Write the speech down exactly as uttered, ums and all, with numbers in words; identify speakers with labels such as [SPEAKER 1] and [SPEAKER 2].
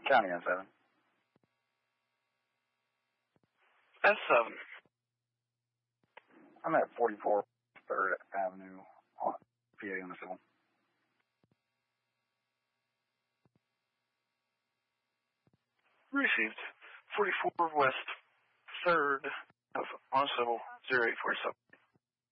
[SPEAKER 1] County S seven.
[SPEAKER 2] S seven.
[SPEAKER 1] I'm at forty-four third Avenue, P A on the civil.
[SPEAKER 2] Received. forty-four West third of on civil, zero eight four seven.